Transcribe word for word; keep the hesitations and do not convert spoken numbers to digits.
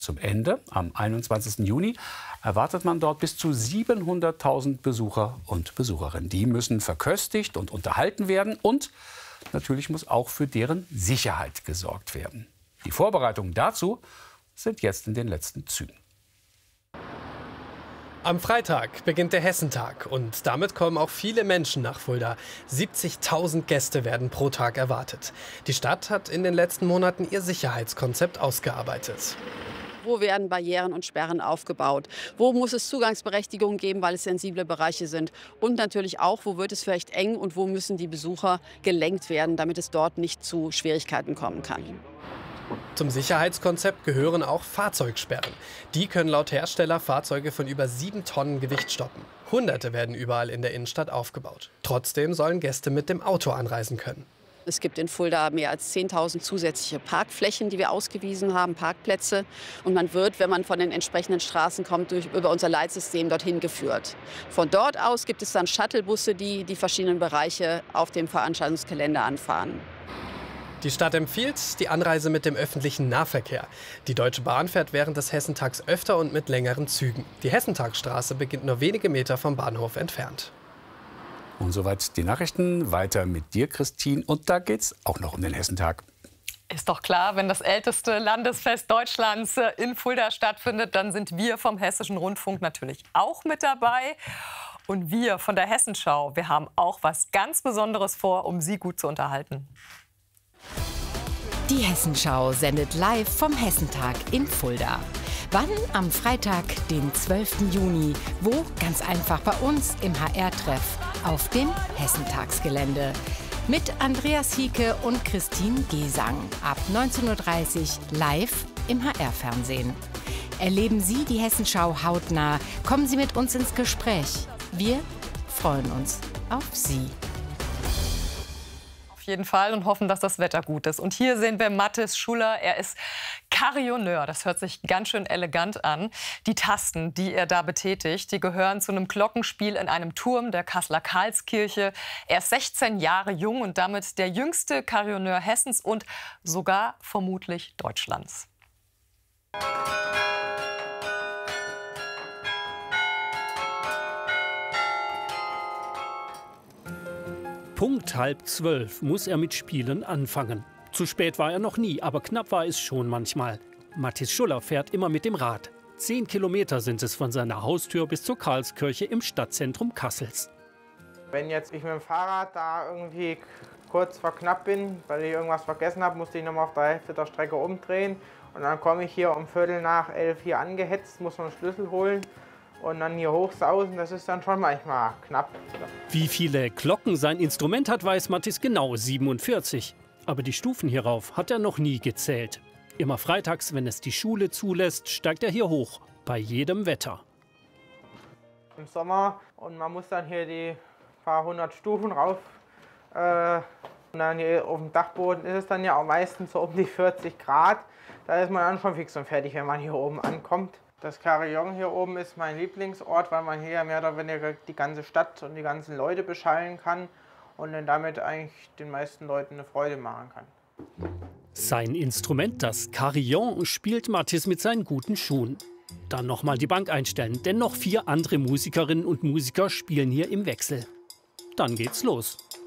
Zum Ende, am einundzwanzigsten Juni, erwartet man dort bis zu siebenhunderttausend Besucher und Besucherinnen. Die müssen verköstigt und unterhalten werden und natürlich muss auch für deren Sicherheit gesorgt werden. Die Vorbereitungen dazu sind jetzt in den letzten Zügen. Am Freitag beginnt der Hessentag und damit kommen auch viele Menschen nach Fulda. siebzigtausend Gäste werden pro Tag erwartet. Die Stadt hat in den letzten Monaten ihr Sicherheitskonzept ausgearbeitet. Wo werden Barrieren und Sperren aufgebaut? Wo muss es Zugangsberechtigungen geben, weil es sensible Bereiche sind? Und natürlich auch, wo wird es vielleicht eng und wo müssen die Besucher gelenkt werden, damit es dort nicht zu Schwierigkeiten kommen kann. Zum Sicherheitskonzept gehören auch Fahrzeugsperren. Die können laut Hersteller Fahrzeuge von über sieben Tonnen Gewicht stoppen. Hunderte werden überall in der Innenstadt aufgebaut. Trotzdem sollen Gäste mit dem Auto anreisen können. Es gibt in Fulda mehr als zehntausend zusätzliche Parkflächen, die wir ausgewiesen haben, Parkplätze. Und man wird, wenn man von den entsprechenden Straßen kommt, durch, über unser Leitsystem dorthin geführt. Von dort aus gibt es dann Shuttlebusse, die die verschiedenen Bereiche auf dem Veranstaltungsgelände anfahren. Die Stadt empfiehlt die Anreise mit dem öffentlichen Nahverkehr. Die Deutsche Bahn fährt während des Hessentags öfter und mit längeren Zügen. Die Hessentagsstraße beginnt nur wenige Meter vom Bahnhof entfernt. Und soweit die Nachrichten. Weiter mit dir, Christine. Und da geht's auch noch um den Hessentag. Ist doch klar, wenn das älteste Landesfest Deutschlands in Fulda stattfindet, dann sind wir vom Hessischen Rundfunk natürlich auch mit dabei. Und wir von der Hessenschau, wir haben auch was ganz Besonderes vor, um Sie gut zu unterhalten. Die Hessenschau sendet live vom Hessentag in Fulda. Wann? Am Freitag, den zwölften Juni. Wo? Ganz einfach bei uns im H R-Treff auf dem Hessentagsgelände. Mit Andreas Hieke und Christine Gesang. Ab neunzehn Uhr dreißig live im H R-Fernsehen. Erleben Sie die Hessenschau hautnah. Kommen Sie mit uns ins Gespräch. Wir freuen uns auf Sie. Auf jeden Fall und hoffen, dass das Wetter gut ist. Und hier sehen wir Mathis Schuller. Er ist Carillonneur. Das hört sich ganz schön elegant an. Die Tasten, die er da betätigt, die gehören zu einem Glockenspiel in einem Turm der Kasseler Karlskirche. Er ist sechzehn Jahre jung und damit der jüngste Carillonneur Hessens und sogar vermutlich Deutschlands. Punkt halb zwölf muss er mit Spielen anfangen. Zu spät war er noch nie, aber knapp war es schon manchmal. Mathis Schuller fährt immer mit dem Rad. Zehn Kilometer sind es von seiner Haustür bis zur Karlskirche im Stadtzentrum Kassels. Wenn jetzt ich mit dem Fahrrad da irgendwie kurz vor knapp bin, weil ich irgendwas vergessen habe, musste ich noch mal auf der Hälfte der Strecke umdrehen. Und dann komme ich hier um Viertel nach elf hier angehetzt, muss noch einen Schlüssel holen. Und dann hier hochsausen, das ist dann schon manchmal knapp. Wie viele Glocken sein Instrument hat, weiß Mathis genau, siebenundvierzig. Aber die Stufen hierauf hat er noch nie gezählt. Immer freitags, wenn es die Schule zulässt, steigt er hier hoch, bei jedem Wetter. Im Sommer und man muss dann hier die paar hundert Stufen rauf. Äh, und dann hier auf dem Dachboden ist es dann ja auch meistens so um die vierzig Grad. Da ist man dann schon fix und fertig, wenn man hier oben ankommt. Das Carillon hier oben ist mein Lieblingsort, weil man hier mehr oder weniger die ganze Stadt und die ganzen Leute beschallen kann und dann damit eigentlich den meisten Leuten eine Freude machen kann. Sein Instrument, das Carillon, spielt Mathis mit seinen guten Schuhen. Dann nochmal die Bank einstellen, denn noch vier andere Musikerinnen und Musiker spielen hier im Wechsel. Dann geht's los.